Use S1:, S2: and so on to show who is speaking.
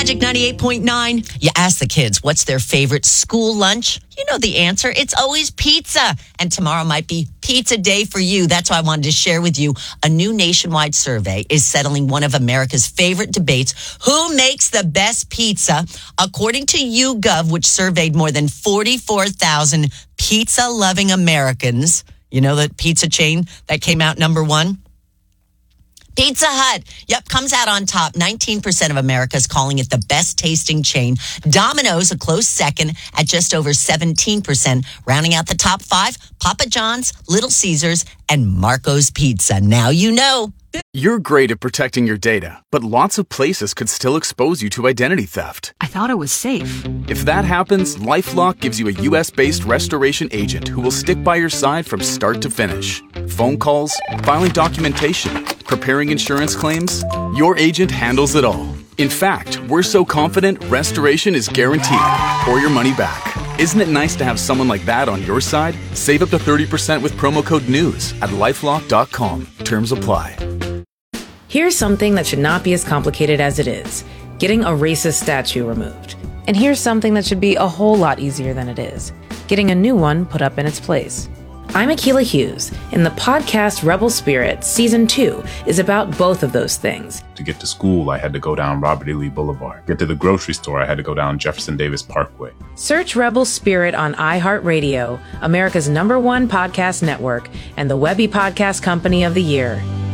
S1: Magic 98.9. You ask the kids what's their favorite school lunch. You know the answer. It's always pizza. And tomorrow might be pizza day for you. That's why I wanted to share with you. A new nationwide survey is settling one of America's favorite debates. Who makes the best pizza? According to YouGov, which surveyed more than 44,000 pizza-loving Americans. You know the pizza chain that came out number one? Pizza Hut, comes out on top. 19% of America is calling it the best tasting chain. Domino's, a close second at just over 17%. Rounding out the top five, Papa John's, Little Caesars, and Marco's Pizza. Now you know.
S2: You're great at protecting your data, but lots of places could still expose you to identity theft.
S3: I thought it was safe.
S2: If that happens, LifeLock gives you a U.S.-based restoration agent who will stick by your side from start to finish. Phone calls, filing documentation, preparing insurance claims, your agent handles it all. In fact, we're so confident restoration is guaranteed or your money back. Isn't it nice to have someone like that on your side? Save up to 30% with promo code NEWS at LifeLock.com. Terms apply.
S4: Here's something that should not be as complicated as it is. Getting a racist statue removed. And here's something that should be a whole lot easier than it is. Getting a new one put up in its place. I'm Akilah Hughes, and the podcast Rebel Spirit Season 2 is about both of those things.
S5: To get to school, I had to go down Robert E. Lee Boulevard. Get to the grocery store, I had to go down Jefferson Davis Parkway.
S4: Search Rebel Spirit on iHeartRadio, America's #1 podcast network, and the Webby Podcast Company of the Year.